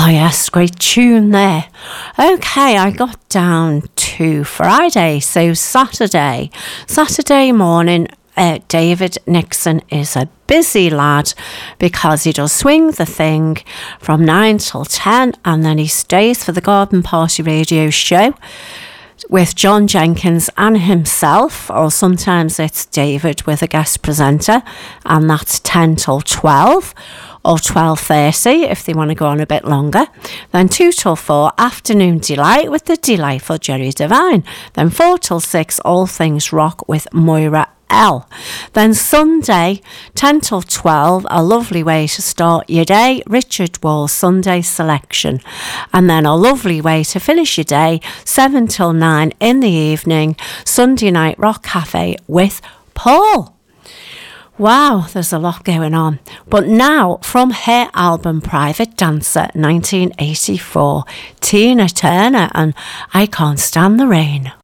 yes, great tune there. Okay, I got down to Friday, so Saturday morning. David Nixon is a busy lad because he does Swing the Thing from 9 till 10, and then he stays for the Garden Party radio show with John Jenkins and himself, or sometimes it's David with a guest presenter, and that's 10 till 12 or 12:30 if they want to go on a bit longer. Then 2 till 4, Afternoon Delight with the delightful Jerry Devine. Then 4 till 6, All Things Rock with Moira L. Then Sunday, 10 till 12, a lovely way to start your day, Richard Wall's Sunday Selection. And then a lovely way to finish your day, 7 till 9 in the evening, Sunday Night Rock Cafe with Paul. Wow, there's a lot going on. But now, from her album Private Dancer 1984, Tina Turner and I Can't Stand the Rain.